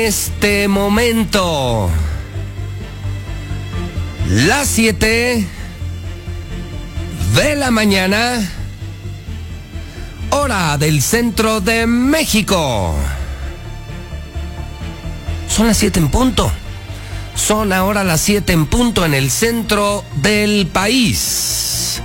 Este momento, las 7 de la mañana, hora del centro de México. Son las 7 en punto. Son ahora las 7 en punto en el centro del país.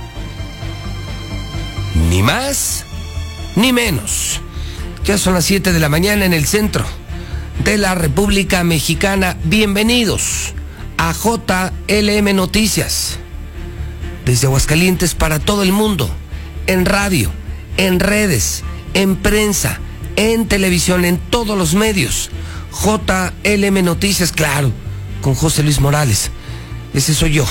Ni más ni menos. Ya son las 7 de la mañana en el centro de la República Mexicana. Bienvenidos a JLM Noticias. Desde Aguascalientes para todo el mundo. En radio, en redes, en prensa, en televisión, en todos los medios. JLM Noticias, claro, con José Luis Morales. Ese soy yo.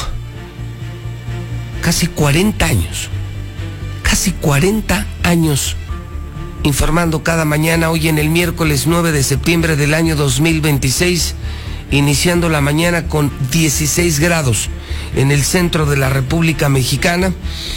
Casi 40 años. Casi 40 años informando cada mañana, hoy en el miércoles 9 de septiembre del año 2026, iniciando la mañana con 16 grados en el centro de la República Mexicana.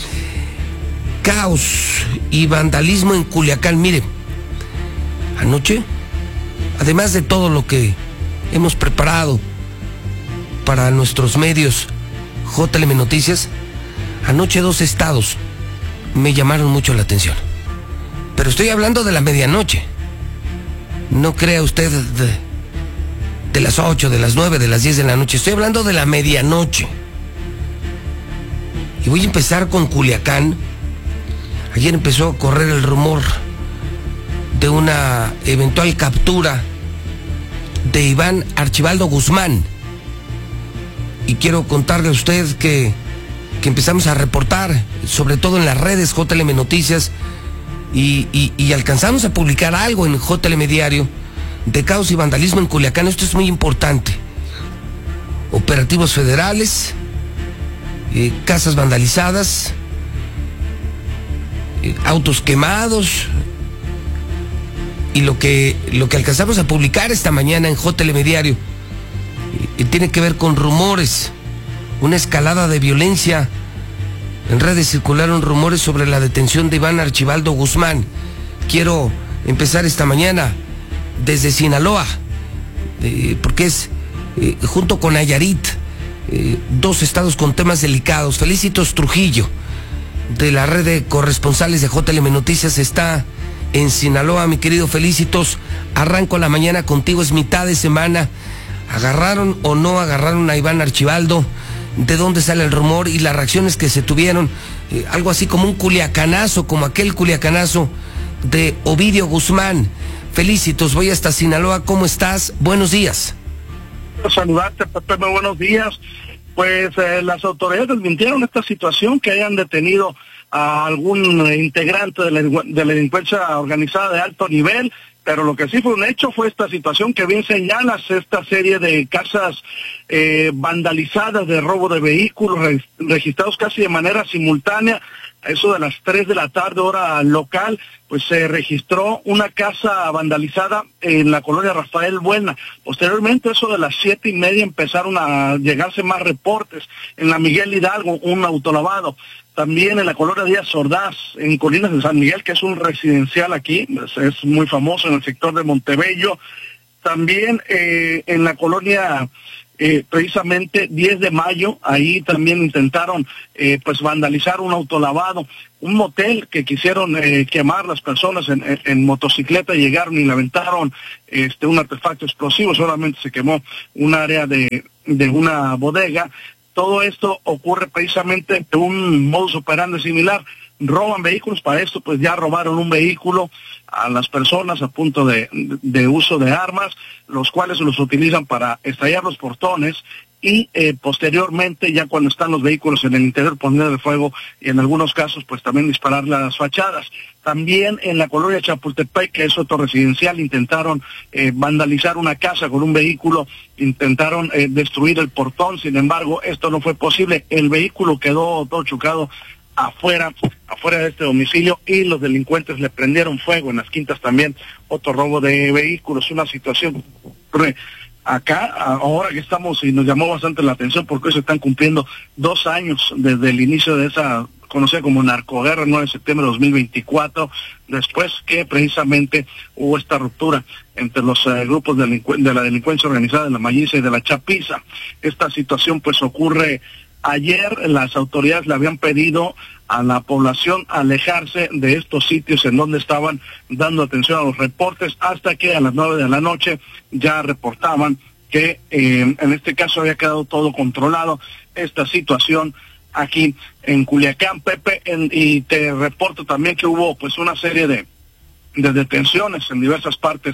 Caos y vandalismo en Culiacán. Mire, anoche, además de todo lo que hemos preparado para nuestros medios JLM Noticias, anoche 2 estados me llamaron mucho la atención. Pero estoy hablando de la medianoche. No crea usted de las 8, de las 9, de las 10 de la noche. Estoy hablando de la medianoche. Y voy a empezar con Culiacán. Ayer empezó a correr el rumor de una eventual captura de Iván Archibaldo Guzmán. Y quiero contarle a usted que empezamos a reportar, sobre todo en las redes JLM Noticias, y alcanzamos a publicar algo en JLM Diario de caos y vandalismo en Culiacán. Esto es muy importante. Operativos federales, casas vandalizadas, autos quemados, y lo que alcanzamos a publicar esta mañana en JLM Diario tiene que ver con rumores, una escalada de violencia. En redes circularon rumores sobre la detención de Iván Archibaldo Guzmán. Quiero empezar esta mañana desde Sinaloa, porque es junto con Nayarit, 2 estados con temas delicados. Felicitos Trujillo, de la red de corresponsales de JLM Noticias, está en Sinaloa. Mi querido Felicitos, arranco la mañana contigo, es mitad de semana. ¿Agarraron o no agarraron a Iván Archibaldo? ¿De dónde sale el rumor y las reacciones que se tuvieron? Algo así como un culiacanazo, como aquel culiacanazo de Ovidio Guzmán. Felicitos, voy hasta Sinaloa. ¿Cómo estás? Buenos días. Saludarte, Pepe, muy buenos días. Pues las autoridades desmintieron esta situación, que hayan detenido a algún integrante de la delincuencia organizada de alto nivel. Pero lo que sí fue un hecho fue esta situación que bien señalas, esta serie de casas vandalizadas, de robo de vehículos, registrados casi de manera simultánea. A eso de las 3 de la tarde, hora local, pues se registró una casa vandalizada en la colonia Rafael Buena. Posteriormente, eso de las 7:30, empezaron a llegarse más reportes. En la Miguel Hidalgo, un autolavado. También en la colonia Díaz Ordaz, en Colinas de San Miguel, que es un residencial aquí, es muy famoso en el sector de Montebello. También en la colonia, precisamente 10 de mayo, ahí también intentaron pues vandalizar un autolavado, un motel que quisieron quemar las personas en motocicleta. Llegaron y le aventaron un artefacto explosivo. Solamente se quemó un área de una bodega. Todo esto ocurre precisamente de un modus operandi similar. Roban vehículos. Para esto pues ya robaron un vehículo a las personas a punto de uso de armas, los cuales los utilizan para estallar los portones y posteriormente, ya cuando están los vehículos en el interior, ponerle fuego y en algunos casos pues también disparar las fachadas. También en la colonia Chapultepec, que es otro residencial, intentaron vandalizar una casa con un vehículo, intentaron destruir el portón. Sin embargo, esto no fue posible. El vehículo quedó todo chocado afuera de este domicilio, y los delincuentes le prendieron fuego. En las Quintas también otro robo de vehículos. Una situación acá, ahora que estamos, y nos llamó bastante la atención porque hoy se están cumpliendo 2 años desde el inicio de esa conocida como narcoguerra, el 9 de septiembre de 2024, después que precisamente hubo esta ruptura entre los grupos de la delincuencia organizada, de la Malliza y de la Chapiza. Esta situación pues ocurre ayer. Las autoridades le habían pedido a la población alejarse de estos sitios en donde estaban dando atención a los reportes, hasta que a las 9 de la noche ya reportaban que en este caso había quedado todo controlado, esta situación aquí en Culiacán, Pepe, y te reporto también que hubo pues una serie de detenciones en diversas partes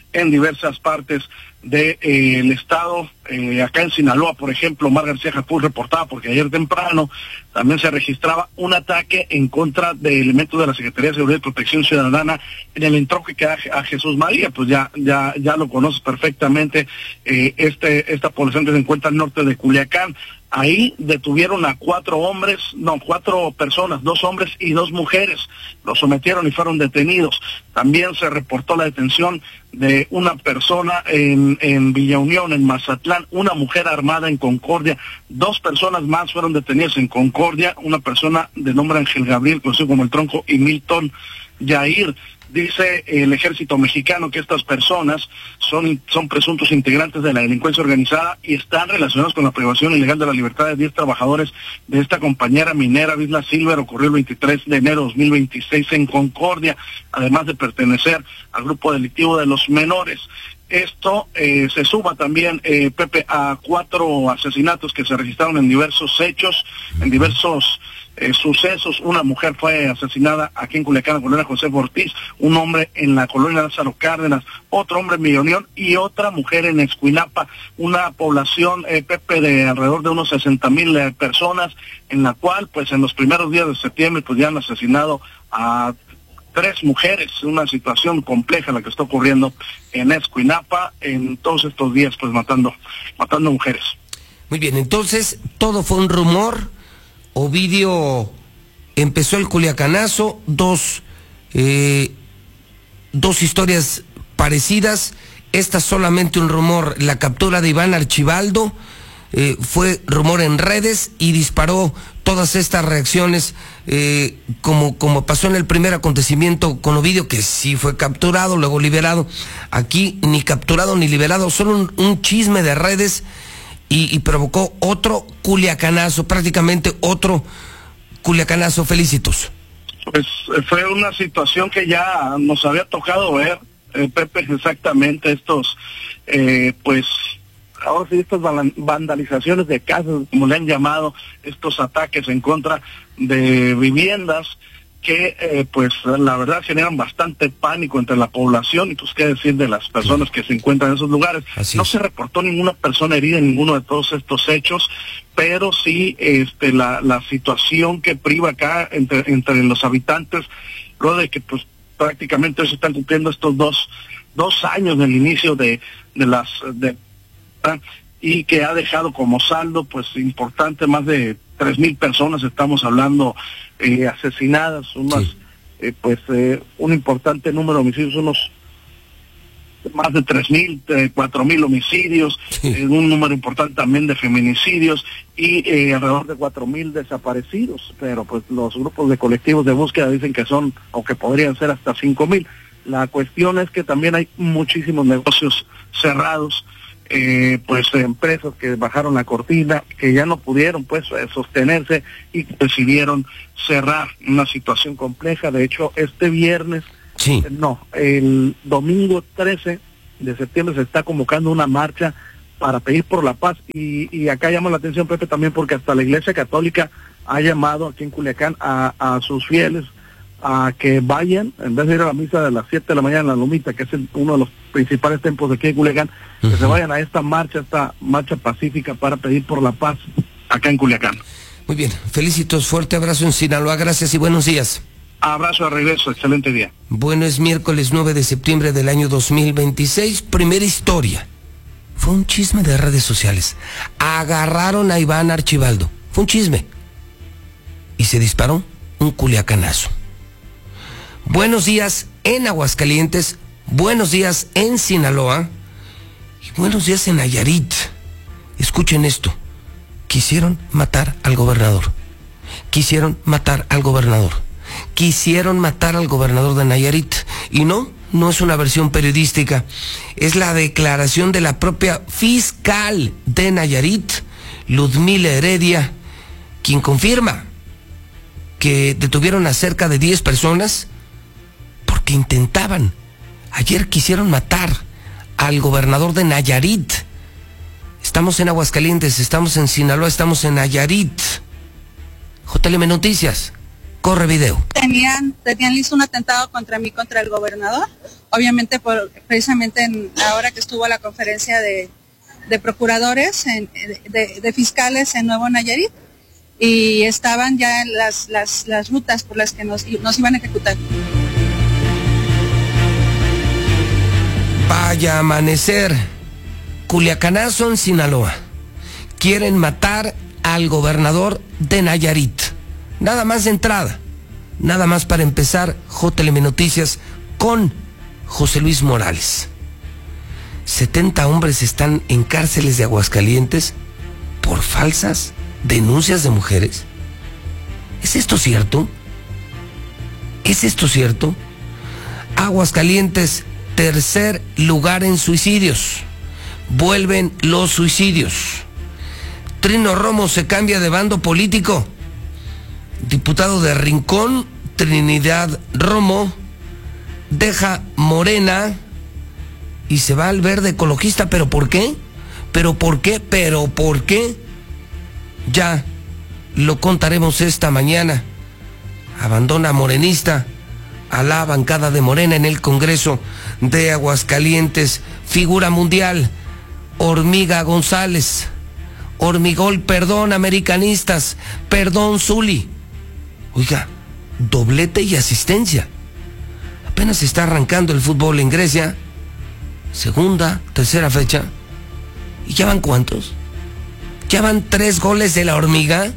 del estado. Acá en Sinaloa, por ejemplo, Omar García Japur reportaba, porque ayer temprano también se registraba un ataque en contra de elementos de la Secretaría de Seguridad y Protección Ciudadana en el entronque que da a Jesús María. Pues ya lo conoces perfectamente, esta población que se encuentra al norte de Culiacán. Ahí detuvieron a 4 personas, 2 hombres y 2 mujeres. Los sometieron y fueron detenidos. También se reportó la detención de una persona en Villa Unión, en Mazatlán, una mujer armada en Concordia. 2 personas más fueron detenidas en Concordia, una persona de nombre Ángel Gabriel, conocido como El Tronco, y Milton Yair. Dice el ejército mexicano que estas personas son presuntos integrantes de la delincuencia organizada y están relacionados con la privación ilegal de la libertad de 10 trabajadores de esta compañera minera Vizsla Silver. Ocurrió el 23 de enero de 2026 en Concordia, además de pertenecer al grupo delictivo de los menores. Esto se suma también, Pepe, a 4 asesinatos que se registraron en diversos hechos, en diversos sucesos. Una mujer fue asesinada aquí en Culiacán, en la colonia José Ortiz, un hombre en la colonia Lázaro Cárdenas, otro hombre en Villa Unión y otra mujer en Escuinapa, una población, Pepe, de alrededor de unos 60,000 personas, en la cual pues en los primeros días de septiembre pues ya han asesinado a 3 mujeres. Una situación compleja la que está ocurriendo en Escuinapa en todos estos días, pues matando mujeres. Muy bien, entonces todo fue un rumor. Ovidio, empezó el culiacanazo, dos historias parecidas. Esta solamente un rumor, la captura de Iván Archibaldo, fue rumor en redes y disparó todas estas reacciones, como pasó en el primer acontecimiento con Ovidio, que sí fue capturado, luego liberado. Aquí ni capturado ni liberado, solo un chisme de redes. Y provocó otro culiacanazo, prácticamente otro culiacanazo. Felicitos. Pues fue una situación que ya nos había tocado ver, Pepe, exactamente estos, pues, ahora sí, estas vandalizaciones de casas, como le han llamado, estos ataques en contra de viviendas, que pues la verdad generan bastante pánico entre la población, y pues qué decir de las personas que se encuentran en esos lugares. No se reportó ninguna persona herida en ninguno de todos estos hechos, pero sí la situación que priva acá entre los habitantes, luego de que pues prácticamente se están cumpliendo estos dos años del inicio y que ha dejado como saldo pues importante, más de 3,000 personas estamos hablando, asesinadas, un importante número de homicidios, unos más de 3,000, 4,000 homicidios, un número importante también de feminicidios y alrededor de 4,000 desaparecidos, pero pues los grupos de colectivos de búsqueda dicen que son, o que podrían ser hasta 5,000. La cuestión es que también hay muchísimos negocios cerrados, empresas que bajaron la cortina, que ya no pudieron pues sostenerse y decidieron cerrar. Una situación compleja. De hecho, este viernes, el domingo 13 de septiembre se está convocando una marcha para pedir por la paz, y acá llama la atención, Pepe, también porque hasta la Iglesia Católica ha llamado aquí en Culiacán a sus fieles a que vayan, en vez de ir a la misa de las 7 de la mañana en la Lomita, que es uno de los principales templos de aquí de Culiacán, que se vayan a esta marcha pacífica para pedir por la paz acá en Culiacán. Muy bien, felicitos, fuerte abrazo en Sinaloa, gracias y buenos días. Abrazo de regreso, excelente día. Bueno, es miércoles 9 de septiembre del año 2026, primera historia. Fue un chisme de redes sociales. Agarraron a Iván Archibaldo, fue un chisme. Y se disparó un culiacanazo. Buenos días en Aguascalientes, buenos días en Sinaloa y buenos días en Nayarit. Escuchen esto. Quisieron matar al gobernador. quisieron matar al gobernador. Quisieron matar al gobernador de Nayarit. Y no es una versión periodística. Es la declaración de la propia fiscal de Nayarit, Ludmila Heredia, quien confirma que detuvieron a cerca de 10 personas porque intentaban. Ayer quisieron matar al gobernador de Nayarit. Estamos en Aguascalientes, estamos en Sinaloa, estamos en Nayarit. JLM Noticias, corre video. Tenían listo un atentado contra mí, contra el gobernador. Obviamente, precisamente ahora que estuvo la conferencia de procuradores, de fiscales en Nuevo Nayarit, y estaban ya las rutas por las que nos iban a ejecutar. Vaya amanecer. Culiacanazo en Sinaloa. Quieren matar al gobernador de Nayarit. Nada más de entrada. Nada más para empezar, JLM Noticias con José Luis Morales. 70 hombres están en cárceles de Aguascalientes por falsas denuncias de mujeres. ¿Es esto cierto? ¿Es esto cierto? Aguascalientes, tercer lugar en suicidios. Vuelven los suicidios. Trino Romo se cambia de bando político. Diputado de Rincón, Trinidad Romo, deja Morena y se va al Verde Ecologista. ¿Pero por qué? ¿Pero por qué? ¿Pero por qué? Ya lo contaremos esta mañana. Abandona morenista a la bancada de Morena en el Congreso de Aguascalientes. Figura mundial, Hormiga González. Hormigol, perdón, americanistas, perdón, Zuli. Oiga, doblete y asistencia. Apenas está arrancando el fútbol en Grecia. Segunda, tercera fecha. ¿Y ya van cuántos? ¿Ya van 3 goles de la Hormiga?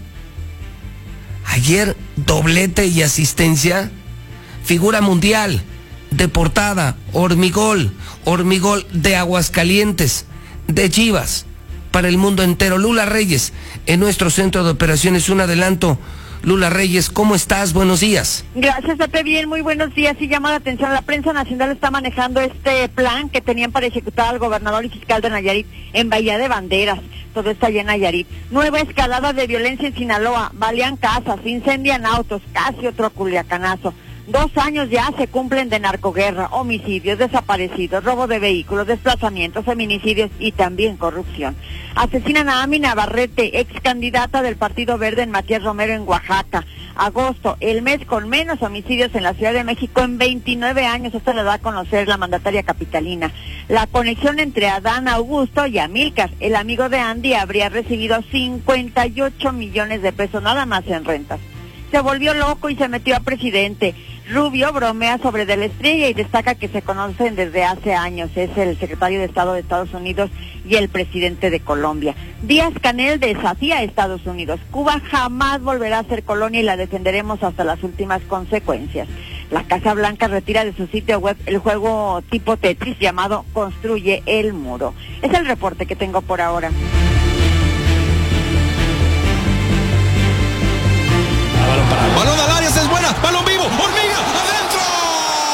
Ayer, doblete y asistencia. Figura mundial, de portada, Hormigol de Aguascalientes, de Chivas, para el mundo entero. Lula Reyes, en nuestro centro de operaciones, un adelanto. Lula Reyes, ¿cómo estás? Buenos días. Gracias, Pepe, bien, muy buenos días. Sí, llama la atención, la prensa nacional está manejando este plan que tenían para ejecutar al gobernador y fiscal de Nayarit en Bahía de Banderas. Todo está allá en Nayarit. Nueva escalada de violencia en Sinaloa, balean casas, incendian autos, casi otro culiacanazo. 2 años ya se cumplen de narcoguerra, homicidios, desaparecidos, robo de vehículos, desplazamientos, feminicidios y también corrupción. Asesinan a Ami Navarrete, ex candidata del Partido Verde en Matías Romero en Oaxaca. Agosto, el mes con menos homicidios en la Ciudad de México en 29 años. Esto lo da a conocer la mandataria capitalina. La conexión entre Adán Augusto y Amílcar, el amigo de Andy, habría recibido 58 millones de pesos nada más en rentas. Se volvió loco y se metió a presidente. Rubio bromea sobre De la Estrella y destaca que se conocen desde hace años. Es el secretario de Estado de Estados Unidos y el presidente de Colombia. Díaz-Canel desafía a Estados Unidos. Cuba jamás volverá a ser colonia y la defenderemos hasta las últimas consecuencias. La Casa Blanca retira de su sitio web el juego tipo Tetris llamado Construye el Muro. Es el reporte que tengo por ahora. Balón al área, es buena, balón